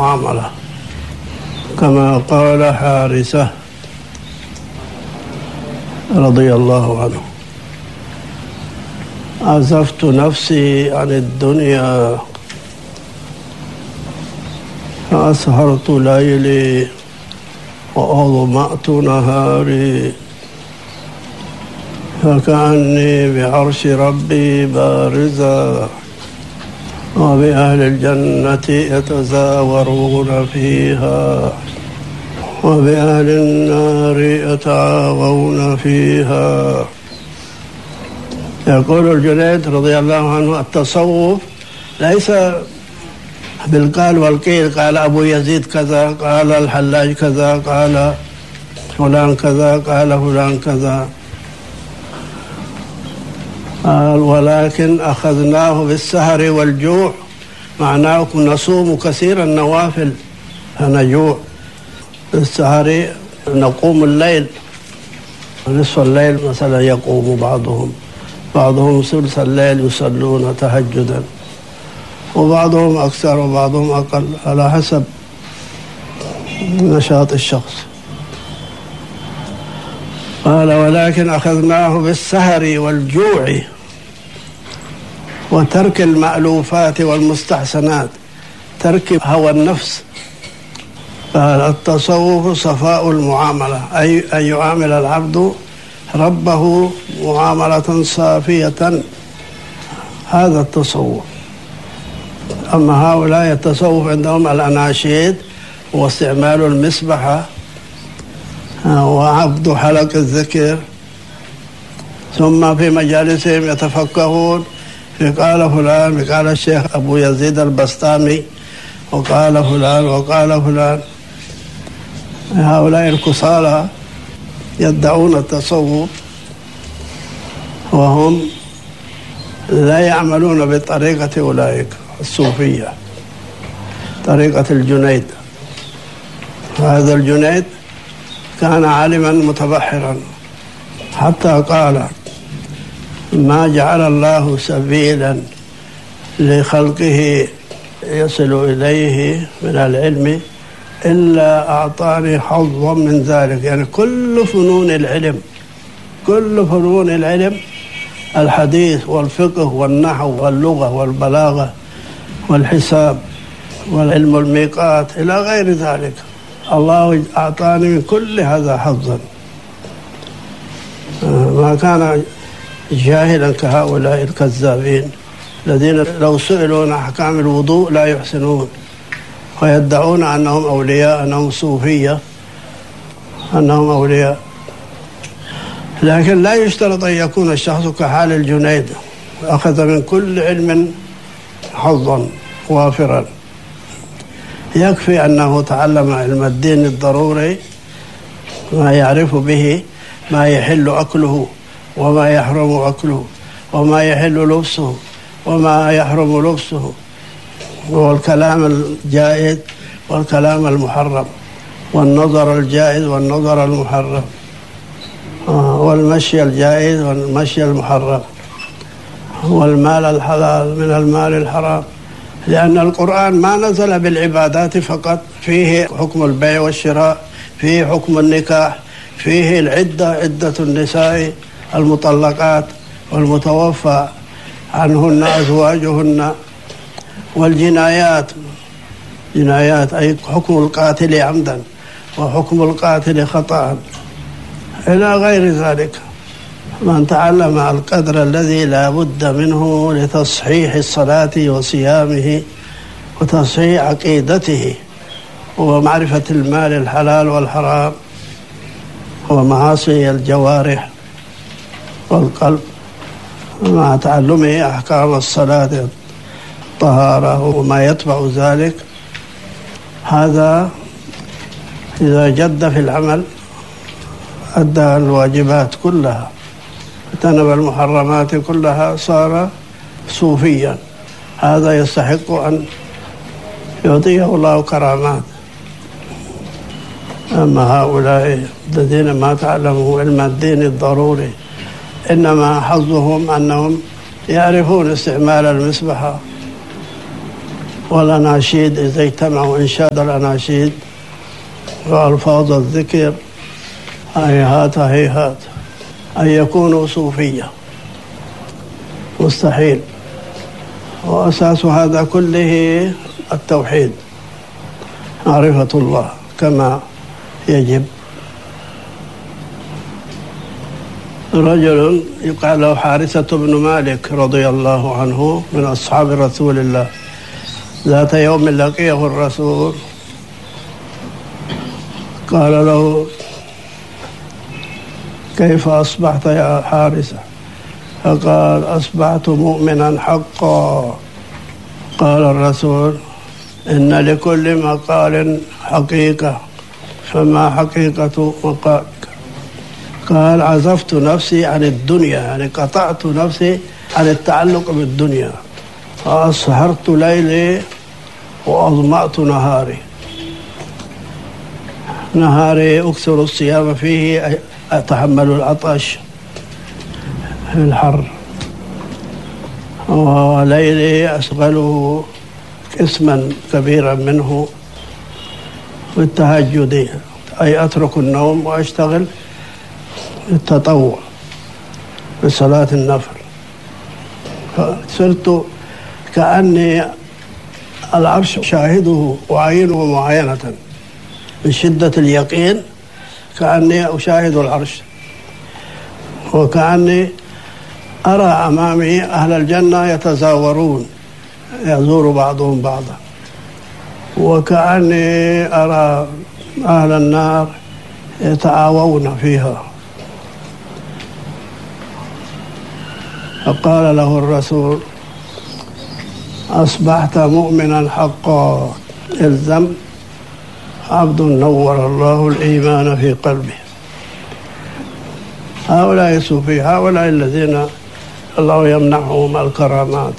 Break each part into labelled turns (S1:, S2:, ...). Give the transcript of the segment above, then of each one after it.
S1: المعاملة، كما قال حارثة رضي الله عنه: عزفت نفسي عن الدنيا فأسهرت ليلي وأظمأت نهاري، فكأني بعرش ربي بارزا وبأهل الجنة يتزاورون فيها وبأهل النار يتعاغون فيها. يقول الجنيد رضي الله عنه: التصوف ليس بالقال والقيل، قال أبو يزيد كذا، قال الحلاج كذا، قال فلان كذا، قال فلان كذا، قال: ولكن أخذناه بالسهر والجوع، معناه نصوم كثير النوافل فنجوع. بالسهر نقوم الليل، نصف الليل مثلا يقوم بعضهم ثلث الليل يصلون تهجدا، وبعضهم أكثر وبعضهم أقل على حسب نشاط الشخص. قال: ولكن أخذناه بالسهر والجوع وترك المألوفات والمستحسنات، ترك هوى النفس. قال: التصوف صفاء المعاملة، أي أن يعامل العبد ربه معاملة صافية، هذا التصوف. أما هؤلاء التصوف عندهم الأناشيد واستعمال المسبحة وعبد حلق الذكر، ثم في مجالسهم يتفقهون في قال فلان، قال الشيخ أبو يزيد البسطامي، وقال فلان وقال فلان. هؤلاء الكسالى يدعون التصوف وهم لا يعملون بطريقة أولئك الصوفية، طريقة الجنيد. هذا الجنيد كان عالما متبحرا، حتى قال: ما جعل الله سبيلا لخلقه يصل إليه من العلم إلا أعطاني حظا من ذلك. يعني كل فنون العلم، الحديث والفقه والنحو واللغة والبلاغة والحساب والعلم الميقات إلى غير ذلك، الله أعطاني من كل هذا حظا. ما كان جاهلا كهؤلاء الكذابين الذين لو سئلوا عن أحكام الوضوء لا يحسنون، ويدعون أنهم أولياء، أنهم صوفية، أنهم أولياء. لكن لا يشترط أن يكون الشخص كحال الجنيد، أخذ من كل علم حظا وافرا. يكفي أنه تعلم علم الدين الضروري، ما يعرف به ما يحل أكله وما يحرم أكله، وما يحل لبسه وما يحرم لبسه، والكلام الجائز والكلام المحرم، والنظر الجائز والنظر المحرم، والمشي الجائز والمشي المحرم، والمال الحلال من المال الحرام. لأن القرآن ما نزل بالعبادات فقط، فيه حكم البيع والشراء، فيه حكم النكاح، فيه عدة النساء المطلقات والمتوفى عنهن أزواجهن، والجنايات، جنايات أي حكم القاتل عمدا وحكم القاتل خطأ إلى غير ذلك. من تعلم القدر الذي لا بد منه لتصحيح الصلاة وصيامه وتصحيح عقيدته ومعرفة المال الحلال والحرام ومعاصي الجوارح والقلب، مع تعلمه أحكام الصلاة الطهارة وما يتبع ذلك، هذا إذا جد في العمل أدى الواجبات كلها، اجتنب المحرمات كلها، صار صوفيا. هذا يستحق أن يعطيه الله كرامات. أما هؤلاء الذين ما تعلموا علم الدين الضروري، إنما حظهم أنهم يعرفون استعمال المسبحة والأناشيد إذا اجتمعوا إنشاد الأناشيد وألفاظ الذكر هيهات هيهات أن يكونوا صوفية، مستحيل. وأساس هذا كله التوحيد، معرفة الله كما يجب. رجل يقال له حارثة بن مالك رضي الله عنه من أصحاب رسول الله، ذات يوم لقيه الرسول قال له: كيف أصبحت يا حارثة؟ فقال: أصبحت مؤمنا حقا. قال الرسول: إن لكل مقال حقيقة، فما حقيقة مقالك؟ قال: عزفت نفسي عن الدنيا، يعني قطعت نفسي عن التعلق بالدنيا، فأسهرت ليلي وأظمأت نهاري أكثر الصيام فيه، أتحمل العطش في الحر، وليلي أشغله قسما كبيرا منه بالتهجد، أي أترك النوم وأشتغل التطوع بصلاة النفل. فصرت كأني العرش شاهده وعينه معاينة، من شدة اليقين كأني أشاهد العرش، وكأني أرى أمامي أهل الجنة يتزاورون، يزور بعضهم بعضا، وكأني أرى أهل النار يتعاوون فيها. فقال له الرسول: أصبحت مؤمنا حقا، الزم عبد نور الله الإيمان في قلبه. هؤلاء الصوفية، هؤلاء الذين الله يمنحهم الكرامات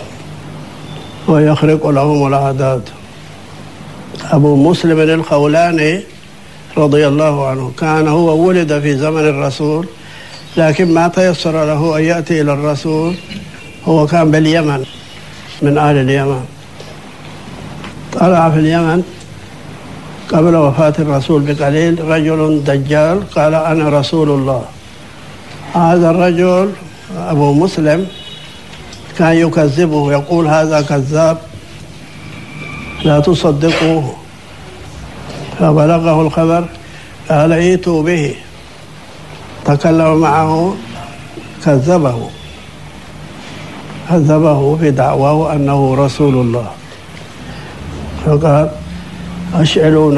S1: ويخرق لهم العادات. أبو مسلم الخولاني رضي الله عنه كان هو ولد في زمن الرسول، لكن ما تيسر له أن يأتي إلى الرسول. هو كان باليمن، من أهل اليمن. طلع في اليمن قبل وفاة الرسول بقليل رجل دجال قال: أنا رسول الله. هذا الرجل أبو مسلم كان يكذبه، يقول: هذا كذاب لا تصدقوه. فبلغه الخبر قال: ائتوا به. تكلم معه، كذبه في دعواه أنه رسول الله. فقال: أشعلوا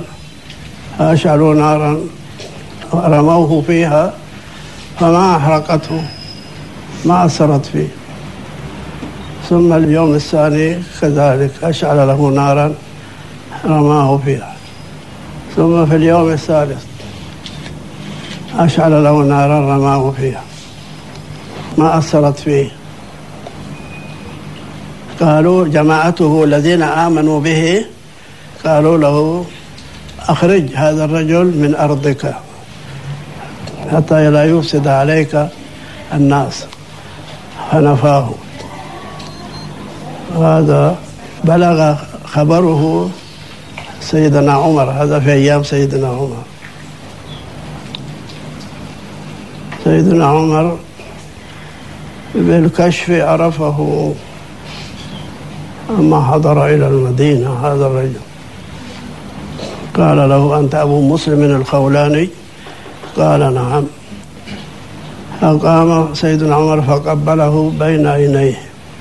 S1: نارا، رموه فيها فما أحرقته، ما أثرت فيه. ثم اليوم الثاني كذلك أشعل له نارا رماه فيها. ثم في اليوم الثالث أشعل له نارا رماه فيها، ما أثرت فيه. قالوا جماعته الذين آمنوا به قالوا له: أخرج هذا الرجل من أرضك حتى لا يفسد عليك الناس. فنفاه. هذا بلغ خبره سيدنا عمر، هذا في أيام سيدنا عمر. سيدنا عمر بالكشف عرفه أما حضر إلى المدينة هذا الرجل. قال له: أنت أبو مسلم الخولاني؟ قال: نعم. فقام سيدنا عمر فقبله بين عينيه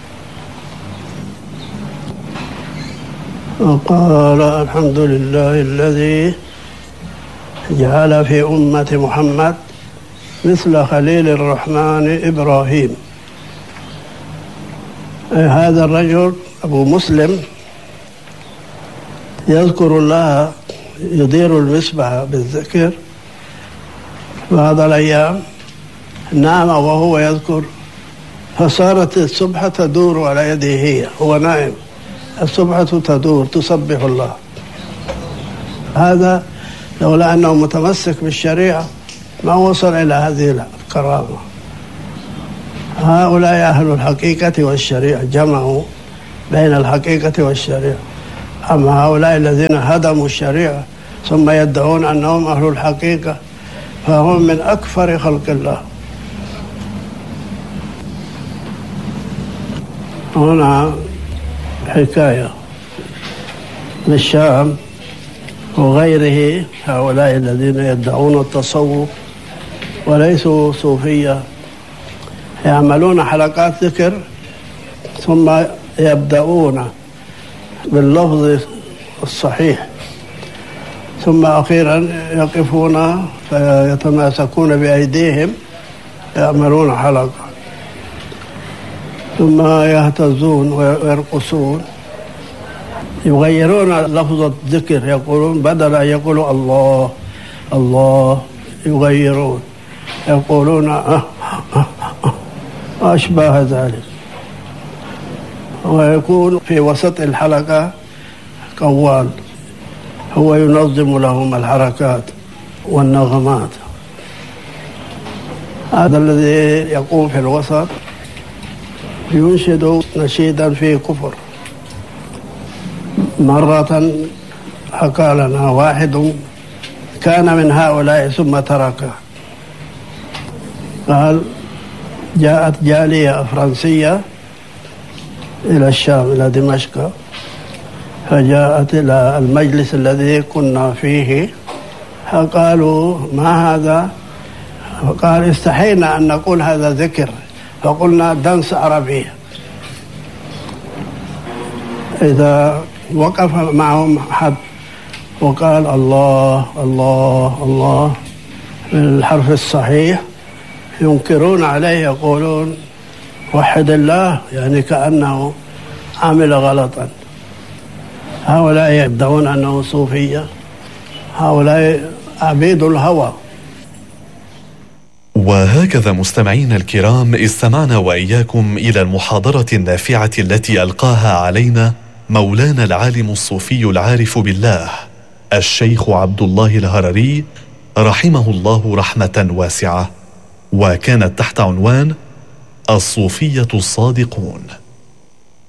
S1: وقال: الحمد لله الذي جعل في أمة محمد مثل خليل الرحمن إبراهيم. هذا الرجل أبو مسلم يذكر الله، يدير المسبح بالذكر. بعض الأيام نام وهو يذكر، فصارت السبحة تدور على يده هي، هو نائم، السبحة تدور تسبح الله. هذا لولا أنه متمسك بالشريعة ما وصل إلى هذه الكرامة. هؤلاء أهل الحقيقة والشريعة جمعوا بين الحقيقة والشريعة. أما هؤلاء الذين هدموا الشريعة ثم يدعون أنهم أهل الحقيقة فهم من أكفر خلق الله. هنا حكاية للشام وغيره، هؤلاء الذين يدعون التصوف وليسوا صوفية يعملون حلقات ذكر ثم يبدأون باللفظ الصحيح ثم أخيرا يقفون فيتماسكون بأيديهم يعملون حلقة ثم يهتزون ويرقصون، يغيرون لفظ الذكر، يقولون بدل أن يقولوا الله الله يغيرون يقولون أشباه ذلك. ويكون في وسط الحلقة قوال هو ينظم لهم الحركات والنغمات. هذا الذي يقوم في الوسط ينشد نشيدا فيه كفر. مرة حكى لنا واحد كان من هؤلاء ثم تركه، قال جاءت جالية فرنسية إلى الشام إلى دمشق، فجاءت إلى المجلس الذي كنا فيه فقالوا ما هذا؟ فقال استحينا أن نقول هذا ذكر فقلنا دنس عربي. إذا وقف معهم حد وقال الله الله الله بالحرف الصحيح ينكرون عليه، يقولون وحد الله، يعني كأنه عمل غلطا. هؤلاء يدعون أنه صوفية، هؤلاء عبيد الهوى.
S2: وهكذا مستمعين الكرام استمعنا وإياكم إلى المحاضرة النافعة التي ألقاها علينا مولانا العالم الصوفي العارف بالله الشيخ عبد الله الهرري رحمه الله رحمة واسعة، وكانت تحت عنوان الصوفية الصادقون.